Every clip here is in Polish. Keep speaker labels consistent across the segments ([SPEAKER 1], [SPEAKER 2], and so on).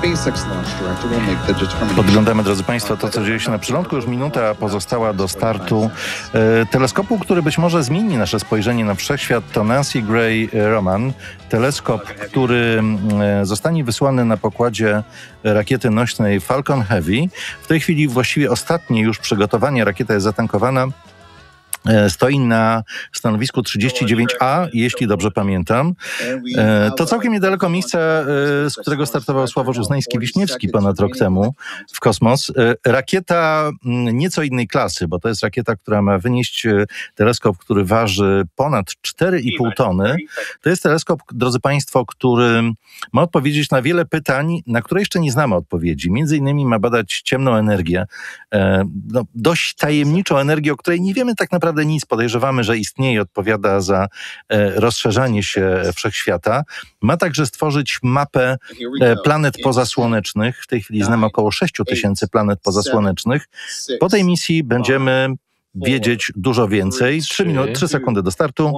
[SPEAKER 1] Podglądamy, drodzy Państwo, to, co dzieje się na przylądku. Już minuta pozostała do startu teleskopu, który być może zmieni nasze spojrzenie na wszechświat. To Nancy Gray Roman. Teleskop, który zostanie wysłany na pokładzie rakiety nośnej Falcon Heavy. W tej chwili właściwie ostatnie już przygotowanie. Rakieta jest zatankowana. Stoi na stanowisku 39A, jeśli dobrze pamiętam. To całkiem niedaleko miejsca, z którego startował Sławosz Uznański-Wiśniewski ponad rok temu w kosmos. Rakieta nieco innej klasy, bo to jest rakieta, która ma wynieść teleskop, który waży ponad 4,5 tony. To jest teleskop, drodzy Państwo, który ma odpowiedzieć na wiele pytań, na które jeszcze nie znamy odpowiedzi. Między innymi ma badać ciemną energię, dość tajemniczą energię, o której nie wiemy tak naprawdę nic. Podejrzewamy, że istnieje, odpowiada za rozszerzanie się wszechświata. Ma także stworzyć mapę planet pozasłonecznych. W tej chwili znamy około 6000 planet pozasłonecznych. Po tej misji będziemy wiedzieć dużo więcej. 3 sekundy do startu.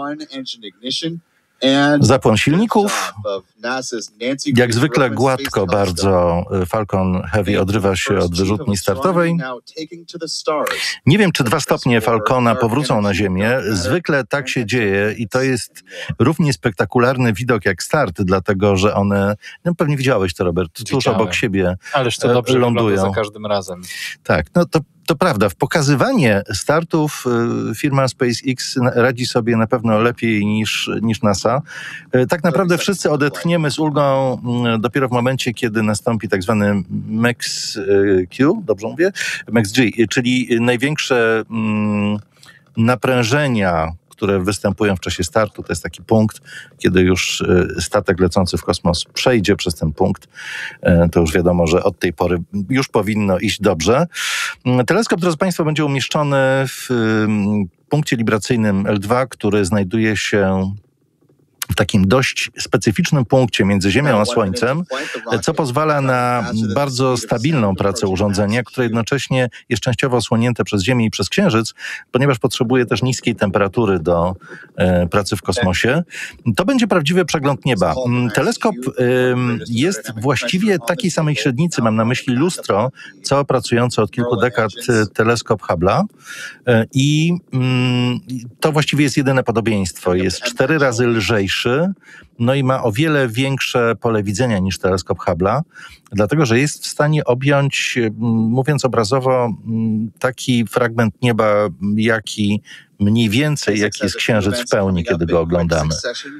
[SPEAKER 1] Zapłon silników. Jak zwykle gładko bardzo Falcon Heavy odrywa się od wyrzutni startowej. Nie wiem, czy 2 stopnie Falcona powrócą na Ziemię. Zwykle tak się dzieje i to jest równie spektakularny widok jak start, dlatego że one, pewnie widziałeś to, Robert, tuż obok siebie
[SPEAKER 2] Ależ to dobrze
[SPEAKER 1] lądują
[SPEAKER 2] za każdym razem.
[SPEAKER 1] Tak, to prawda. W pokazywanie startów firma SpaceX radzi sobie na pewno lepiej niż NASA. Tak naprawdę wszyscy odetchniemy z ulgą dopiero w momencie, kiedy nastąpi tak zwany Max-Q, dobrze mówię? Max-G, czyli największe naprężenia, które występują w czasie startu. To jest taki punkt, kiedy już statek lecący w kosmos przejdzie przez ten punkt. To już wiadomo, że od tej pory już powinno iść dobrze. Teleskop, drodzy Państwo, będzie umieszczony w punkcie libracyjnym L2, który znajduje się w takim dość specyficznym punkcie między Ziemią a Słońcem, co pozwala na bardzo stabilną pracę urządzenia, które jednocześnie jest częściowo osłonięte przez Ziemię i przez Księżyc, ponieważ potrzebuje też niskiej temperatury do pracy w kosmosie. To będzie prawdziwy przegląd nieba. Teleskop jest właściwie takiej samej średnicy, mam na myśli lustro, co pracujący od kilku dekad teleskop Hubble'a. I to właściwie jest jedyne podobieństwo. Jest 4 razy lżejszy, no i ma o wiele większe pole widzenia niż teleskop Hubble'a, dlatego że jest w stanie objąć, mówiąc obrazowo, taki fragment nieba, jaki mniej więcej, jaki jest Księżyc w pełni, kiedy go oglądamy.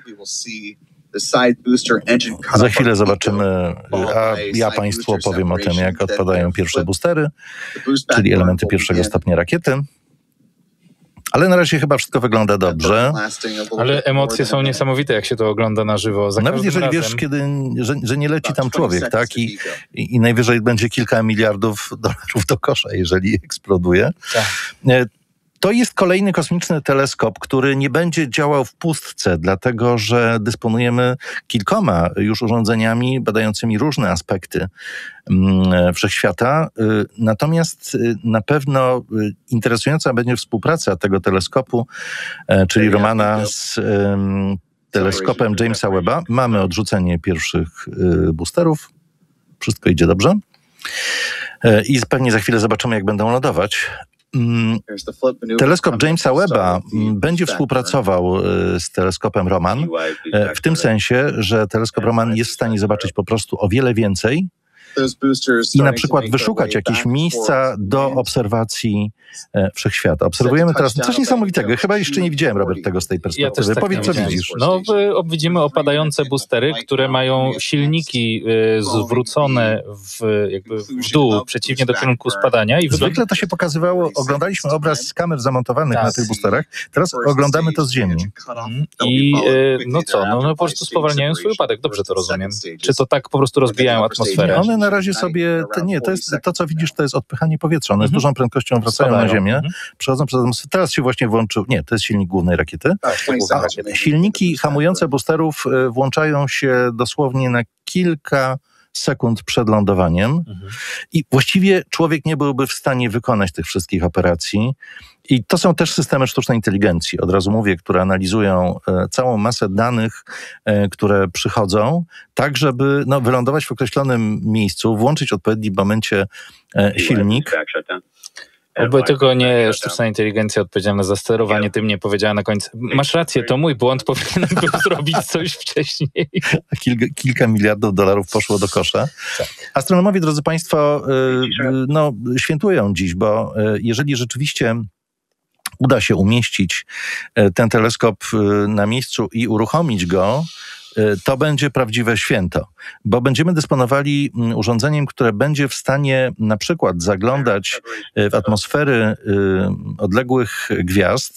[SPEAKER 1] Za chwilę zobaczymy, a ja Państwu opowiem o tym, jak odpadają pierwsze boostery, czyli elementy pierwszego stopnia rakiety. Ale na razie chyba wszystko wygląda dobrze.
[SPEAKER 2] Ale emocje są niesamowite, jak się to ogląda na żywo.
[SPEAKER 1] Nawet jeżeli wiesz, że nie leci tam człowiek, tak? I najwyżej będzie kilka miliardów dolarów do kosza, jeżeli eksploduje.
[SPEAKER 2] Tak.
[SPEAKER 1] To jest kolejny kosmiczny teleskop, który nie będzie działał w pustce, dlatego że dysponujemy kilkoma już urządzeniami badającymi różne aspekty wszechświata. Natomiast na pewno interesująca będzie współpraca tego teleskopu, czyli Romana z teleskopem Jamesa Webba. Mamy odrzucenie pierwszych boosterów. Wszystko idzie dobrze. I pewnie za chwilę zobaczymy, jak będą lądować. Teleskop Jamesa Webba będzie współpracował z teleskopem Roman w tym sensie, że teleskop Roman jest w stanie zobaczyć po prostu o wiele więcej i na przykład wyszukać jakieś miejsca do obserwacji wszechświata. Obserwujemy teraz coś niesamowitego. Chyba jeszcze nie widziałem, Robert, tego z tej perspektywy. Powiedz, co widzisz.
[SPEAKER 2] No, widzimy opadające boostery, które mają silniki zwrócone w dół, przeciwnie do kierunku spadania. I
[SPEAKER 1] zwykle to się pokazywało, oglądaliśmy obraz z kamer zamontowanych na tych boosterach, teraz oglądamy to z Ziemi.
[SPEAKER 2] I no po prostu spowalniają swój upadek. Dobrze to rozumiem. Czy to tak po prostu rozbijają atmosferę?
[SPEAKER 1] One na razie sobie, to jest to, co widzisz, to jest odpychanie powietrza. One z dużą prędkością wracają na Ziemię, przechodzą przez atmosferę. Teraz się właśnie włączył, to jest silnik głównej rakiety. Silniki hamujące boosterów włączają się dosłownie na kilka sekund przed lądowaniem i właściwie człowiek nie byłby w stanie wykonać tych wszystkich operacji. I to są też systemy sztucznej inteligencji, od razu mówię, które analizują całą masę danych, które przychodzą, tak żeby wylądować w określonym miejscu, włączyć w odpowiednim momencie silnik.
[SPEAKER 2] Oby tylko nie sztuczna inteligencja odpowiedzialna za sterowanie tym nie powiedziała na końcu. Masz rację, to mój błąd, powinienem był zrobić coś wcześniej.
[SPEAKER 1] A kilka miliardów dolarów poszło do kosza.
[SPEAKER 2] Tak.
[SPEAKER 1] Astronomowie, drodzy Państwo, świętują dziś, bo jeżeli rzeczywiście uda się umieścić ten teleskop na miejscu i uruchomić go, to będzie prawdziwe święto, bo będziemy dysponowali urządzeniem, które będzie w stanie na przykład zaglądać w atmosfery odległych gwiazd